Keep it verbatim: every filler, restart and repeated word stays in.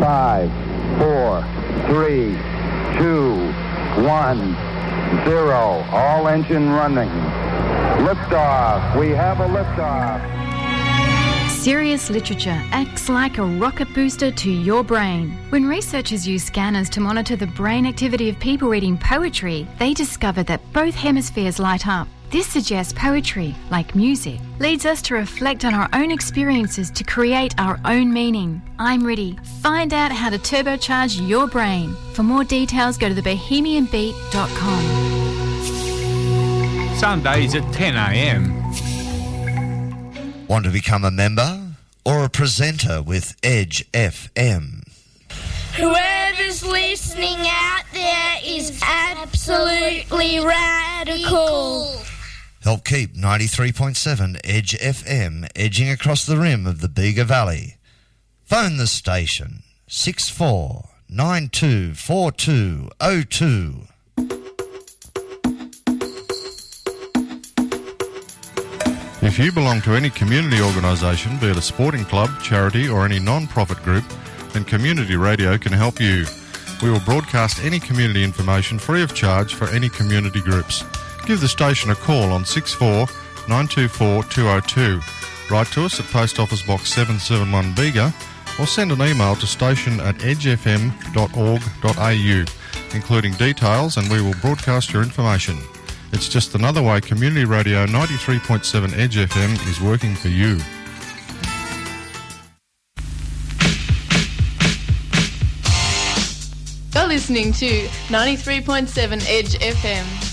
Five, four, three, two, one, zero. All engine running. Liftoff. We have a liftoff. Serious literature acts like a rocket booster to your brain. When researchers use scanners to monitor the brain activity of people reading poetry, they discovered that both hemispheres light up. This suggests poetry, like music, leads us to reflect on our own experiences to create our own meaning. I'm ready. Find out how to turbocharge your brain. For more details, go to the bohemian beat dot com. Sundays at ten a m. Want to become a member or a presenter with Edge F M? Whoever's listening out there is absolutely radical. Help keep ninety-three point seven Edge F M edging across the rim of the Bega Valley. Phone the station six four nine two four two zero two. If you belong to any community organisation, be it a sporting club, charity or any non-profit group, then Community Radio can help you. We will broadcast any community information free of charge for any community groups. Give the station a call on six four nine two four two zero two. Write to us at Post Office Box seven seven one Bega or send an email to station at edge f m dot org dot a u, including details, and we will broadcast your information. It's just another way Community Radio ninety-three point seven Edge F M is working for you. You're listening to ninety-three point seven Edge F M.